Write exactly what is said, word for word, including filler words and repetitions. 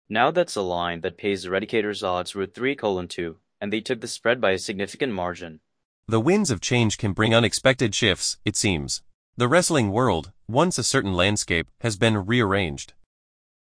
Now that's a line that pays Eradicator's odds were three colon two, and they took the spread by a significant margin. The winds of change can bring unexpected shifts, it seems. The wrestling world, once a certain landscape, has been rearranged.